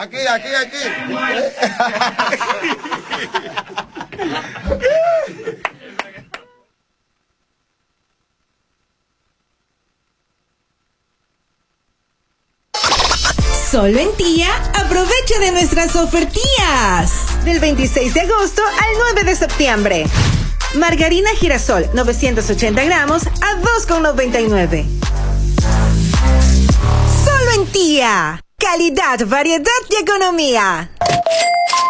Aquí, aquí, aquí. Solo en Tía, aprovecha de nuestras ofertías. Del 26 de agosto al 9 de septiembre. Margarina girasol, 980 gramos a 2,99. Solo en Tía. Calidad, variedad y economía.